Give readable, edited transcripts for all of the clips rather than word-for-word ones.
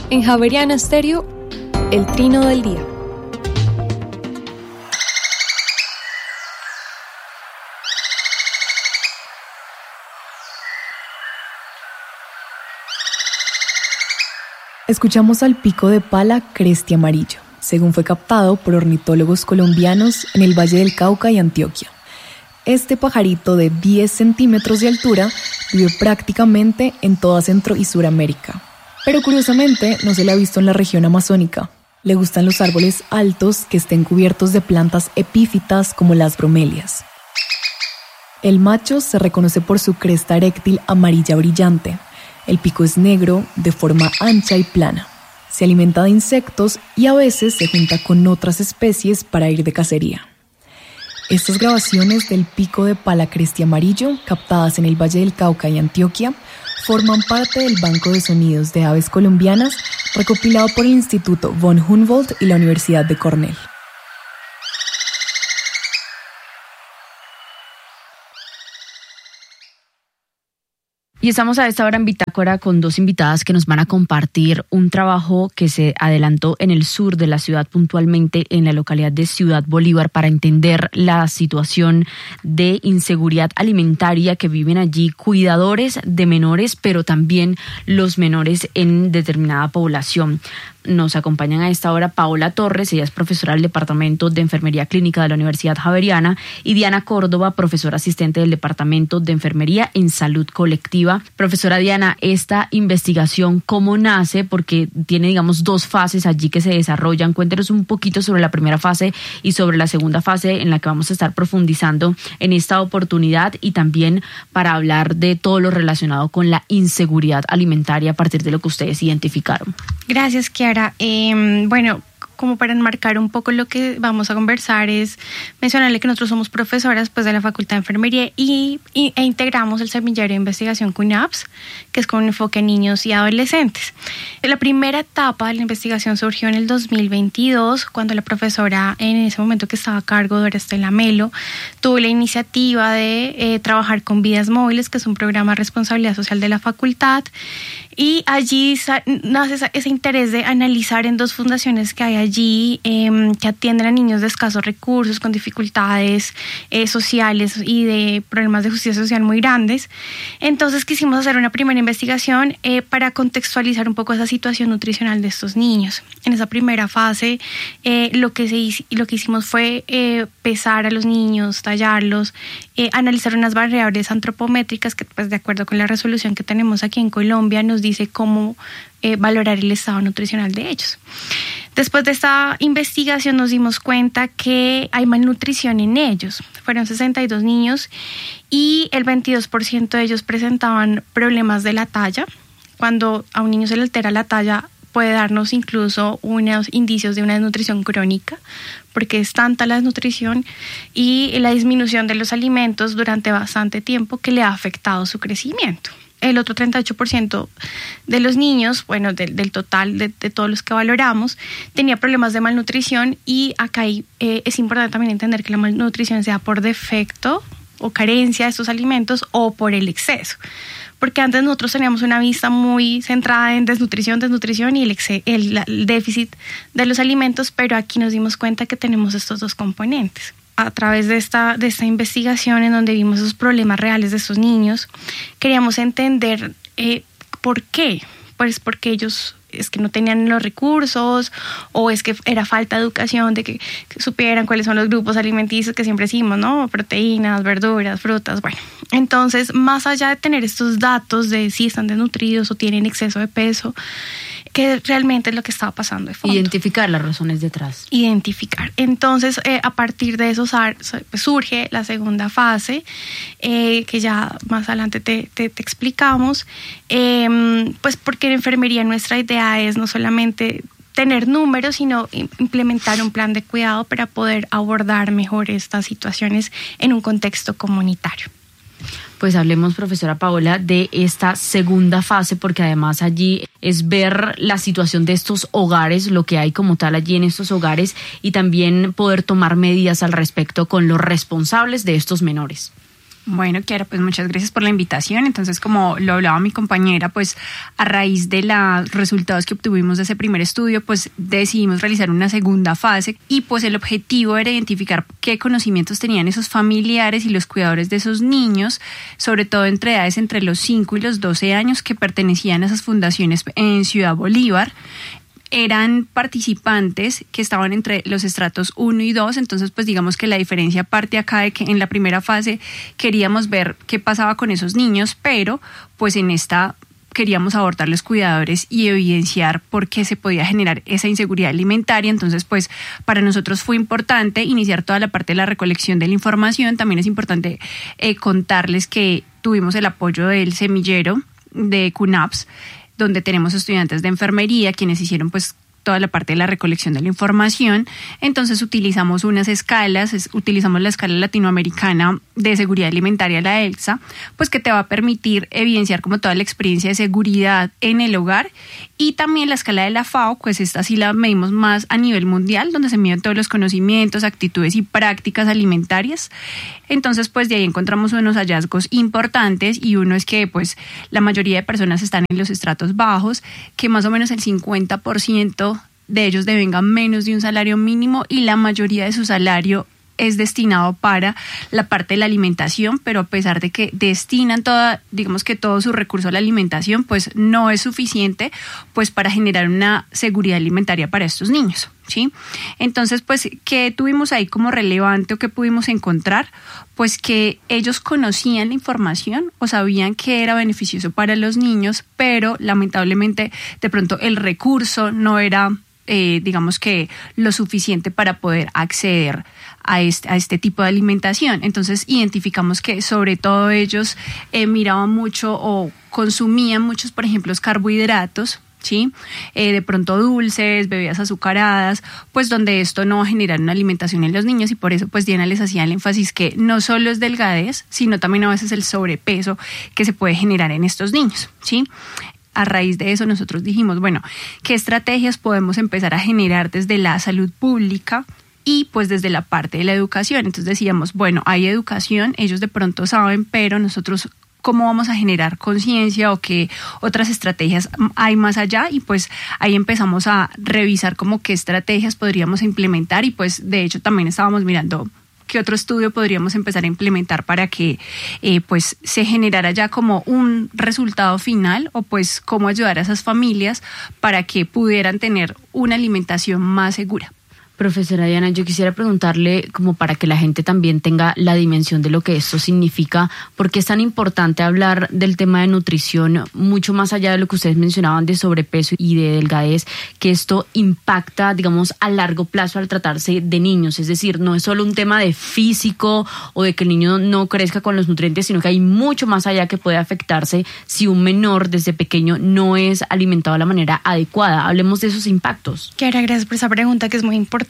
En Javeriana Estéreo, el trino del día. Escuchamos al pico de pala cresti amarillo, según fue captado por ornitólogos colombianos en el Valle del Cauca y Antioquia. Este pajarito de 10 centímetros de altura vive prácticamente en toda Centro y Suramérica. Pero curiosamente no se le ha visto en la región amazónica. Le gustan los árboles altos que estén cubiertos de plantas epífitas como las bromelias. El macho se reconoce por su cresta eréctil amarilla brillante. El pico es negro, de forma ancha y plana. Se alimenta de insectos y a veces se junta con otras especies para ir de cacería. Estas grabaciones del pico de pala cresti amarillo, captadas en el Valle del Cauca y Antioquia, forman parte del Banco de Sonidos de Aves Colombianas, recopilado por el Instituto von Humboldt y la Universidad de Cornell. Y estamos a esta hora en Bitácora con dos invitadas que nos van a compartir un trabajo que se adelantó en el sur de la ciudad, puntualmente en la localidad de Ciudad Bolívar, para entender la situación de inseguridad alimentaria que viven allí cuidadores de menores, pero también los menores en determinada población. Nos acompañan a esta hora Paola Torres, ella es profesora del Departamento de Enfermería Clínica de la Universidad Javeriana, y Diana Córdoba, profesora asistente del Departamento de Enfermería en Salud Colectiva. Profesora Diana, esta investigación, ¿cómo nace? Porque tiene, digamos, dos fases allí que se desarrollan. Cuéntenos un poquito sobre la primera fase y sobre la segunda fase en la que vamos a estar profundizando en esta oportunidad, y también para hablar de todo lo relacionado con la inseguridad alimentaria a partir de lo que ustedes identificaron. Gracias, Kiara. Bueno, como para enmarcar un poco lo que vamos a conversar, es mencionarle que nosotros somos profesoras pues de la Facultad de Enfermería e integramos el semillero de investigación CUNAPS, que es con un enfoque en niños y adolescentes. La primera etapa de la investigación surgió en el 2022, cuando la profesora en ese momento que estaba a cargo, Dora Estela Melo, tuvo la iniciativa de trabajar con Vidas Móviles, que es un programa de responsabilidad social de la facultad, y allí nace ese interés de analizar en dos fundaciones que hay allí que atienden a niños de escasos recursos, con dificultades sociales y de problemas de justicia social muy grandes. Entonces quisimos hacer una primera investigación para contextualizar un poco esa situación nutricional de estos niños. En esa primera fase lo que hicimos fue pesar a los niños, tallarlos, analizar unas variables antropométricas que, pues, de acuerdo con la resolución que tenemos aquí en Colombia, nos dice cómo valorar el estado nutricional de ellos. Después de esta investigación nos dimos cuenta que hay malnutrición en ellos. Fueron 62 niños y el 22% de ellos presentaban problemas de la talla. Cuando a un niño se le altera la talla, puede darnos incluso unos indicios de una desnutrición crónica, porque es tanta la desnutrición y la disminución de los alimentos durante bastante tiempo que le ha afectado su crecimiento. El otro 38% de los niños, bueno, del total de todos los que valoramos, tenía problemas de malnutrición, y acá es importante también entender que la malnutrición sea por defecto o carencia de estos alimentos o por el exceso. Porque antes nosotros teníamos una vista muy centrada en desnutrición y el déficit de los alimentos, pero aquí nos dimos cuenta que tenemos estos dos componentes. A través de esta investigación, en donde vimos esos problemas reales de estos niños, queríamos entender por qué. Pues porque ellos es que no tenían los recursos, o es que era falta de educación, de que supieran cuáles son los grupos alimenticios que siempre decimos, ¿no? Proteínas, verduras, frutas, bueno. Entonces, más allá de tener estos datos de si están desnutridos o tienen exceso de peso, que realmente es lo que estaba pasando de fondo. Identificar las razones detrás. Entonces, a partir de eso surge la segunda fase, que ya más adelante te explicamos, pues porque en enfermería nuestra idea es no solamente tener números, sino implementar un plan de cuidado para poder abordar mejor estas situaciones en un contexto comunitario. Pues hablemos, profesora Paola, de esta segunda fase, porque además allí es ver la situación de estos hogares, lo que hay como tal allí en estos hogares, y también poder tomar medidas al respecto con los responsables de estos menores. Bueno, Kiara, pues muchas gracias por la invitación. Entonces, como lo hablaba mi compañera, pues a raíz de los resultados que obtuvimos de ese primer estudio, pues decidimos realizar una segunda fase y pues el objetivo era identificar qué conocimientos tenían esos familiares y los cuidadores de esos niños, sobre todo entre edades entre los 5 y los 12 años que pertenecían a esas fundaciones en Ciudad Bolívar. Eran participantes que estaban entre los estratos 1 y 2, entonces pues digamos que la diferencia parte acá de que en la primera fase queríamos ver qué pasaba con esos niños, pero pues en esta queríamos abordar los cuidadores y evidenciar por qué se podía generar esa inseguridad alimentaria. Entonces pues para nosotros fue importante iniciar toda la parte de la recolección de la información. También es importante contarles que tuvimos el apoyo del semillero de CUNAPS, donde tenemos estudiantes de enfermería quienes hicieron pues toda la parte de la recolección de la información. Entonces utilizamos unas escalas, utilizamos la escala latinoamericana de seguridad alimentaria, la ELSA, pues que te va a permitir evidenciar como toda la experiencia de seguridad en el hogar, y también la escala de la FAO, pues esta sí la medimos más a nivel mundial, donde se miden todos los conocimientos, actitudes y prácticas alimentarias. Entonces pues de ahí encontramos unos hallazgos importantes, y uno es que pues la mayoría de personas están en los estratos bajos, que más o menos el 50% de ellos devengan menos de un salario mínimo, y la mayoría de su salario es destinado para la parte de la alimentación, pero a pesar de que destinan todo su recurso a la alimentación, pues no es suficiente pues para generar una seguridad alimentaria para estos niños, ¿sí? Entonces, pues, ¿qué tuvimos ahí como relevante o qué pudimos encontrar? Pues que ellos conocían la información o sabían que era beneficioso para los niños, pero lamentablemente de pronto el recurso no era digamos que lo suficiente para poder acceder a este tipo de alimentación. Entonces identificamos que sobre todo ellos miraban mucho o consumían muchos, por ejemplo, los carbohidratos, ¿sí? De pronto dulces, bebidas azucaradas, pues donde esto no va a generar una alimentación en los niños, y por eso pues Diana les hacía el énfasis que no solo es delgadez, sino también a veces el sobrepeso que se puede generar en estos niños, ¿sí? A raíz de eso nosotros dijimos, bueno, ¿qué estrategias podemos empezar a generar desde la salud pública y pues desde la parte de la educación? Entonces decíamos, bueno, hay educación, ellos de pronto saben, pero nosotros ¿cómo vamos a generar conciencia o qué otras estrategias hay más allá? Y pues ahí empezamos a revisar como qué estrategias podríamos implementar, y pues de hecho también estábamos mirando qué otro estudio podríamos empezar a implementar para que pues se generara ya como un resultado final, o pues cómo ayudar a esas familias para que pudieran tener una alimentación más segura. Profesora Diana, yo quisiera preguntarle, como para que la gente también tenga la dimensión de lo que esto significa, ¿por qué es tan importante hablar del tema de nutrición mucho más allá de lo que ustedes mencionaban de sobrepeso y de delgadez, que esto impacta, digamos, a largo plazo al tratarse de niños? Es decir, no es solo un tema de físico o de que el niño no crezca con los nutrientes, sino que hay mucho más allá que puede afectarse si un menor desde pequeño no es alimentado de la manera adecuada. Hablemos de esos impactos. Kiara, gracias por esa pregunta, que es muy importante.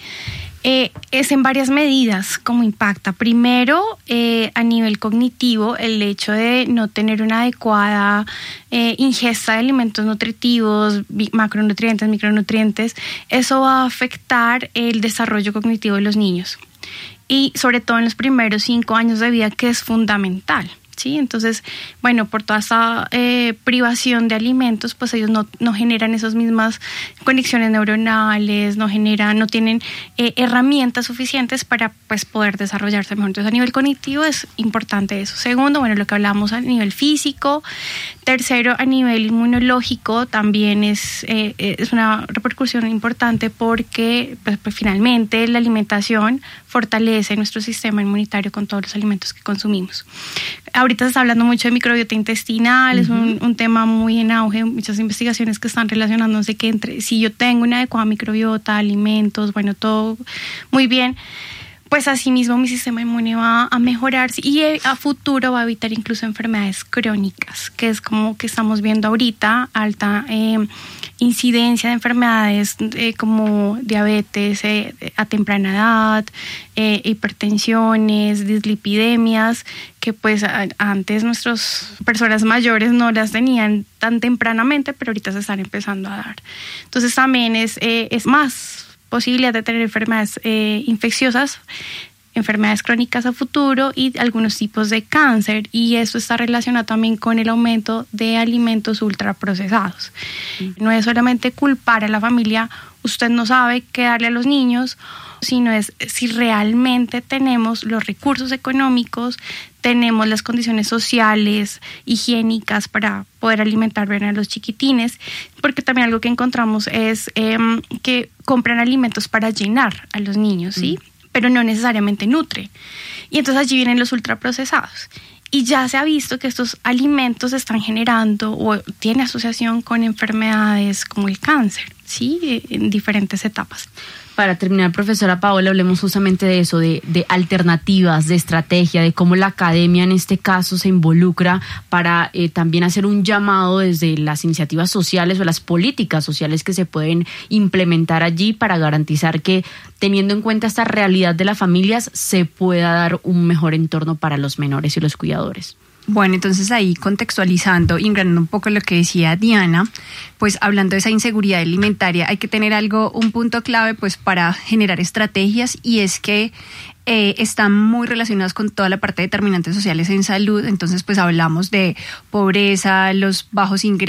Es en varias medidas cómo impacta. Primero, a nivel cognitivo, el hecho de no tener una adecuada ingesta de alimentos nutritivos, macronutrientes, micronutrientes, eso va a afectar el desarrollo cognitivo de los niños. Y sobre todo en los primeros 5 años de vida, que es fundamental. ¿Sí? Entonces, bueno, por toda esa privación de alimentos, pues ellos no generan esas mismas conexiones neuronales, no tienen herramientas suficientes para pues poder desarrollarse mejor. Entonces, a nivel cognitivo es importante eso. Segundo, bueno, lo que hablamos a nivel físico. Tercero, a nivel inmunológico también es una repercusión importante, porque pues finalmente la alimentación fortalece nuestro sistema inmunitario con todos los alimentos que consumimos. Ahorita se está hablando mucho de microbiota intestinal, es un tema muy en auge, muchas investigaciones que están relacionándose que si yo tengo una adecuada microbiota, alimentos, bueno, todo muy bien, pues asimismo mi sistema inmune va a mejorar y a futuro va a evitar incluso enfermedades crónicas, que es como que estamos viendo ahorita, alta incidencia de enfermedades como diabetes a temprana edad, hipertensiones, dislipidemias, que pues antes nuestras personas mayores no las tenían tan tempranamente, pero ahorita se están empezando a dar. Entonces también es más posibilidad de tener enfermedades infecciosas enfermedades crónicas a futuro y algunos tipos de cáncer, y eso está relacionado también con el aumento de alimentos ultraprocesados. No es solamente culpar a la familia, usted no sabe qué darle a los niños, sino es si realmente tenemos los recursos económicos, tenemos las condiciones sociales, higiénicas para poder alimentar bien a los chiquitines, porque también algo que encontramos es que compran alimentos para llenar a los niños, ¿sí? Pero no necesariamente nutre. Y entonces allí vienen los ultraprocesados. Y ya se ha visto que estos alimentos están generando o tienen asociación con enfermedades como el cáncer, ¿sí? En diferentes etapas. Para terminar, profesora Paola, hablemos justamente de eso, de alternativas, de estrategia, de cómo la academia en este caso se involucra para también hacer un llamado desde las iniciativas sociales o las políticas sociales que se pueden implementar allí para garantizar que, teniendo en cuenta esta realidad de las familias, se pueda dar un mejor entorno para los menores y los cuidadores. Bueno, entonces ahí contextualizando y engranando un poco lo que decía Diana, pues hablando de esa inseguridad alimentaria, hay que tener un punto clave pues para generar estrategias, y es que están muy relacionados con toda la parte de determinantes sociales en salud. Entonces pues hablamos de pobreza, los bajos ingresos,